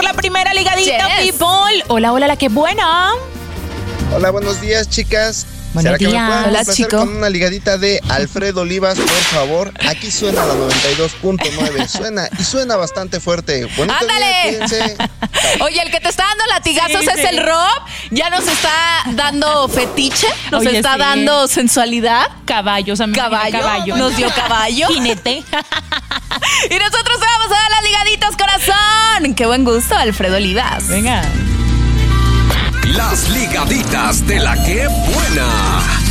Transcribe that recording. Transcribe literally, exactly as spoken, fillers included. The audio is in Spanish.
la primera ligadita, Yes. people. Hola, hola, la que buena. Hola, buenos días, chicas. Buenos ¿Será que me días. pueden Hola, complacer chico. con una ligadita de Alfredo Olivas, por favor? Aquí suena la noventa y dos punto nueve. Suena y suena bastante fuerte. Bonito ¡Ándale! día, cuídense. Oye, el que te está dando latigazos Sí, es sí. el Rob. Ya nos está dando fetiche, nos Oye, está sí. dando sensualidad. Caballos, a mí me Caballo, caballo. nos dio caballo. Jinete. Y nosotros te vamos a dar las ligaditas, corazón. Qué buen gusto, Alfredo Olivas. Venga. Las ligaditas de la que buena.